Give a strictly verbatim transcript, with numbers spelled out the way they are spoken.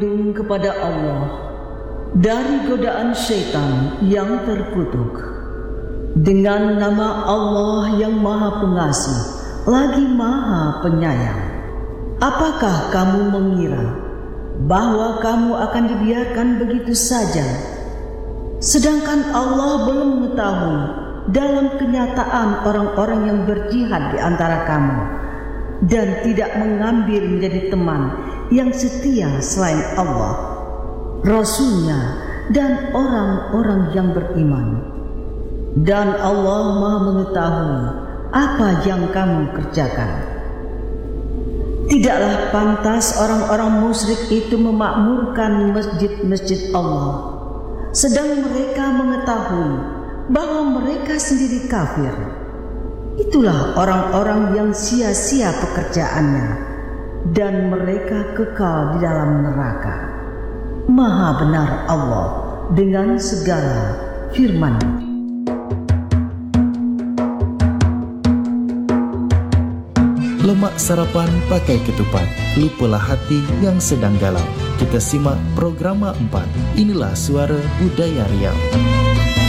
Berlindung kepada Allah dari godaan syaitan yang terkutuk. Dengan nama Allah yang Maha Pengasih lagi Maha Penyayang. Apakah kamu mengira bahwa kamu akan dibiarkan begitu saja, sedangkan Allah belum mengetahui dalam kenyataan orang-orang yang berjihad di antara kamu dan tidak mengambil menjadi teman yang setia selain Allah, Rasul-Nya, dan orang-orang yang beriman. Dan Allah Maha mengetahui apa yang kamu kerjakan. Tidaklah pantas orang-orang musyrik itu memakmurkan masjid-masjid Allah, sedang mereka mengetahui bahwa mereka sendiri kafir. Itulah orang-orang yang sia-sia pekerjaannya, dan mereka kekal di dalam neraka. Maha benar Allah dengan segala firman-Nya. Lemak sarapan pakai ketupat, lupalah hati yang sedang galau. Kita simak program empat. Inilah Suara Budaya Riau.